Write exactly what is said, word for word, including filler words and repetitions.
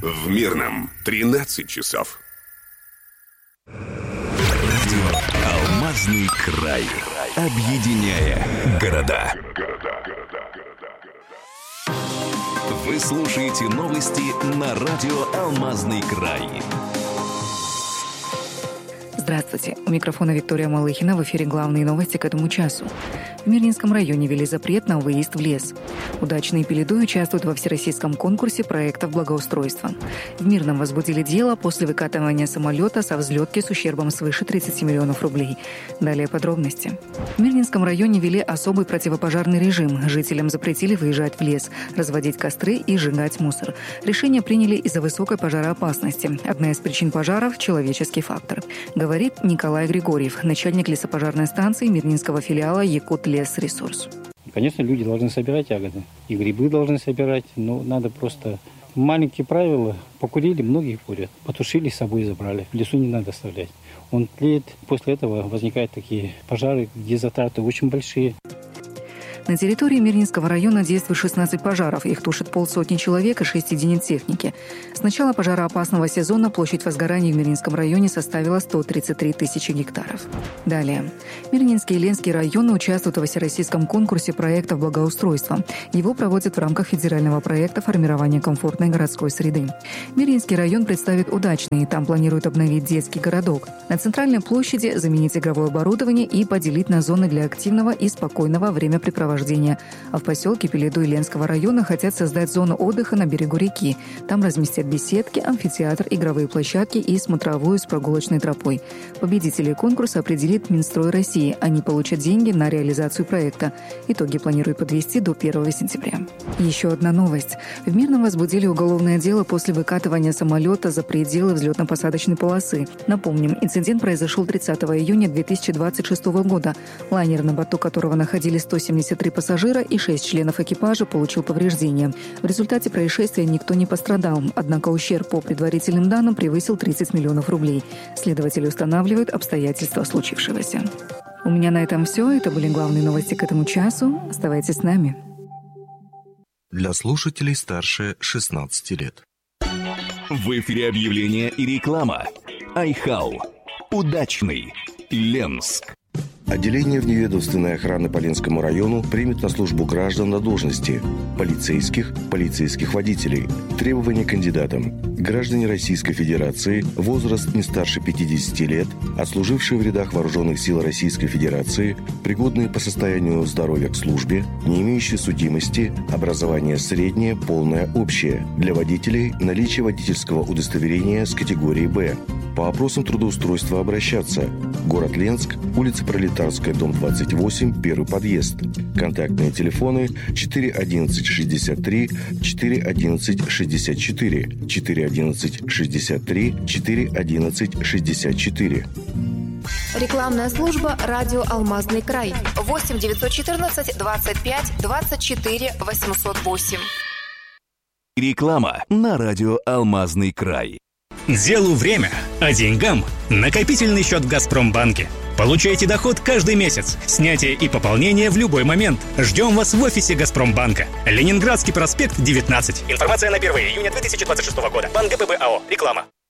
В Мирном тринадцать часов. Радио «Алмазный край». Объединяя города. Вы слушаете новости на радио «Алмазный край». Здравствуйте. У микрофона Виктория Малыхина. В эфире главные новости к этому часу. В Мирнинском районе ввели запрет на выезд в лес. Удачные пеледуи участвуют во всероссийском конкурсе проектов благоустройства. В Мирном возбудили дело после выкатывания самолета со взлетки с ущербом свыше тридцати миллионов рублей. Далее подробности. В Мирнинском районе ввели особый противопожарный режим. Жителям запретили выезжать в лес, разводить костры и сжигать мусор. Решение приняли из-за высокой пожароопасности. Одна из причин пожаров – человеческий фактор. Говорит Николай Григорьев, начальник лесопожарной станции Мирнинского филиала «Якутлесресурс». Конечно, люди должны собирать ягоды, и грибы должны собирать, но надо просто... Маленькие правила. Покурили, многие курят. Потушили, с собой забрали. В лесу не надо оставлять. Он тлеет, после этого возникают такие пожары, где затраты очень большие. На территории Мирнинского района действует шестнадцать пожаров. Их тушит полсотни человек и шесть единиц техники. С начала пожароопасного сезона площадь возгораний в Мирнинском районе составила сто тридцать три тысячи гектаров. Далее. Мирнинский и Ленский районы участвуют во всероссийском конкурсе проектов благоустройства. Его проводят в рамках федерального проекта формирования комфортной городской среды. Мирнинский район представит удачный. Там планируют обновить детский городок. На центральной площади заменить игровое оборудование и поделить на зоны для активного и спокойного времяпрепровождения. А в поселке Пеледуй Ленского района хотят создать зону отдыха на берегу реки. Там разместят беседки, амфитеатр, игровые площадки и смотровую с прогулочной тропой. Победителей конкурса определит Минстрой России. Они получат деньги на реализацию проекта. Итоги планируют подвести до первого сентября. Еще одна новость. В Мирном возбудили уголовное дело после выкатывания самолета за пределы взлетно-посадочной полосы. Напомним, инцидент произошел тридцатого июня две тысячи двадцать шестого года. Лайнер, на борту которого находились сто семьдесят три пассажира и шесть членов экипажа, получил повреждения. В результате происшествия никто не пострадал, однако ущерб по предварительным данным превысил тридцать миллионов рублей. Следователи устанавливают обстоятельства случившегося. У меня на этом все. Это были главные новости к этому часу. Оставайтесь с нами. Для слушателей старше шестнадцати лет. В эфире объявления и реклама. Айхау. Удачный. Ленск. Отделение вневедомственной охраны по Ленскому району примет на службу граждан на должности полицейских, полицейских водителей. Требования кандидатам. Граждане Российской Федерации, возраст не старше пятидесяти лет, отслужившие в рядах Вооруженных сил Российской Федерации, пригодные по состоянию здоровья к службе, не имеющие судимости, образование среднее, полное, общее. Для водителей наличие водительского удостоверения с категории «Б». По вопросам трудоустройства обращаться. Город Ленск, улица Пролетарская, дом двадцать восемь, первый подъезд. Контактные телефоны четыре одиннадцать шестьдесят три, четыре одиннадцать шестьдесят четыре, четыре одиннадцать шестьдесят три, четыре одиннадцать шестьдесят четыре. Рекламная служба «Радио Алмазный край». восемь девятьсот четырнадцать двадцать пять двадцать четыре восемьсот восемь. Реклама на радио «Алмазный край». Делу время, а деньгам накопительный счет в Газпромбанке. Получайте доход каждый месяц. Снятие и пополнение в любой момент. Ждем вас в офисе Газпромбанка. Ленинградский проспект, девятнадцать. Информация на первого июня две тысячи двадцать шестого года. Банк ГПБ АО. Реклама.